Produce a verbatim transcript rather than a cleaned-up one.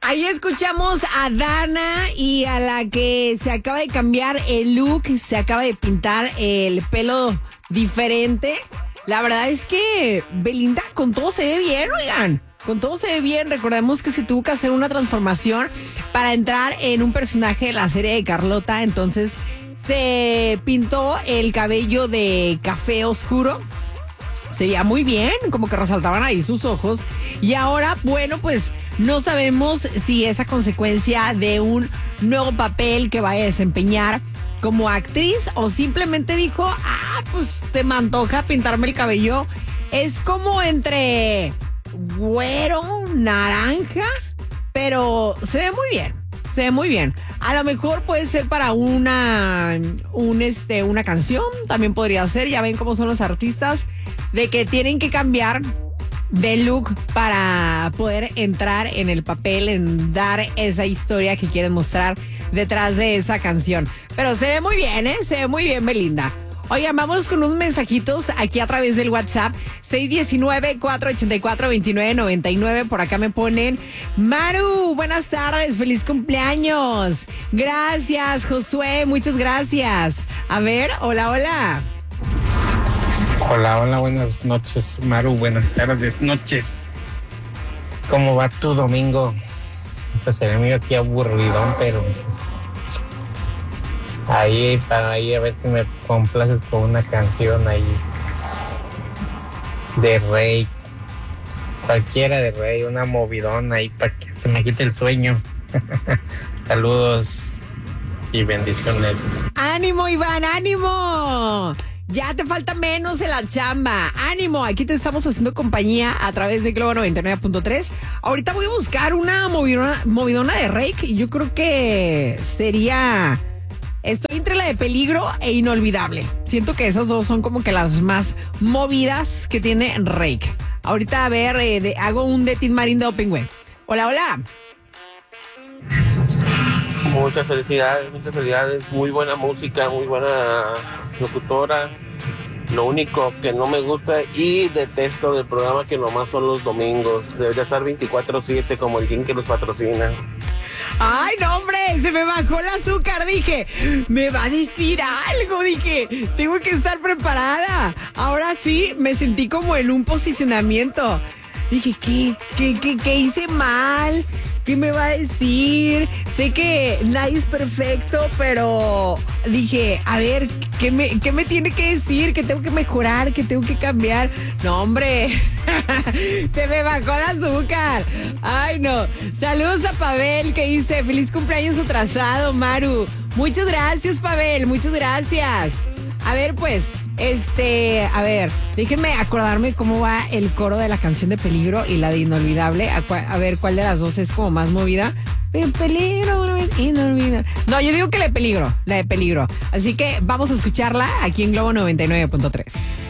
Ahí escuchamos a Dana y a la que se acaba de cambiar el look, se acaba de pintar el pelo diferente. La verdad es que Belinda con todo se ve bien, oigan. Con todo se ve bien. Recordemos que se tuvo que hacer una transformación para entrar en un personaje de la serie de Carlota. Entonces se pintó el cabello de café oscuro. Se veía muy bien, como que resaltaban ahí sus ojos. Y ahora, bueno, pues no sabemos si es a consecuencia de un nuevo papel que vaya a desempeñar como actriz o simplemente dijo, ah, pues se me antoja pintarme el cabello. Es como entre güero, naranja, pero se ve muy bien, se ve muy bien. A lo mejor puede ser para una, un, este, una canción, también podría ser. Ya ven cómo son los artistas, de que tienen que cambiar de look para poder entrar en el papel, en dar esa historia que quieren mostrar detrás de esa canción. Pero se ve muy bien, ¿eh? Se ve muy bien, Belinda. Oigan, vamos con unos mensajitos aquí a través del WhatsApp seis uno nueve, cuatro ocho cuatro, dos nueve nueve nueve. Por acá me ponen: Maru, buenas tardes, feliz cumpleaños. Gracias, Josué, muchas gracias. A ver, hola, hola. Hola, hola, buenas noches, Maru, buenas tardes, noches. ¿Cómo va tu domingo? Pues el mío aquí aburridón, pero pues, ahí para ahí a ver si me complaces con una canción ahí de Rey, cualquiera de Rey, una movidón ahí para que se me quite el sueño. Saludos y bendiciones. ¡Ánimo, Iván, ánimo! Ya te falta menos en la chamba. ¡Ánimo! Aquí te estamos haciendo compañía a través de Globo noventa y nueve punto tres. Ahorita voy a buscar una movidona, movidona de Rake. Yo creo que sería... Estoy entre la de Peligro e Inolvidable. Siento que esas dos son como que las más movidas que tiene Rake. Ahorita, a ver, eh, de, hago un de Tin Marín de Open Web. Hola, hola. Muchas felicidades, muchas felicidades. Muy buena música, muy buena locutora. Lo único que no me gusta y detesto del programa que nomás son los domingos. Debería estar veinticuatro siete como el Gin que los patrocina. Ay, no, hombre, se me bajó el azúcar. Dije, me va a decir algo. Dije, tengo que estar preparada. Ahora sí, me sentí como en un posicionamiento. Dije, ¿qué? ¿Qué, qué, qué hice mal? ¿Qué me va a decir? Sé que nadie es perfecto, pero dije, a ver, ¿qué me, qué me tiene que decir? ¿Que tengo que mejorar? ¿Que tengo que cambiar? No, hombre, se me bajó el azúcar. Ay, no. Saludos a Pavel, que dice, feliz cumpleaños atrasado, Maru. Muchas gracias, Pavel, muchas gracias. A ver, pues, este, a ver, déjenme acordarme cómo va el coro de la canción de Peligro y la de Inolvidable. A, cua, a ver, ¿cuál de las dos es como más movida? Peligro, inolvidable. No, yo digo que la de Peligro, la de Peligro. Así que vamos a escucharla aquí en Globo noventa y nueve punto tres.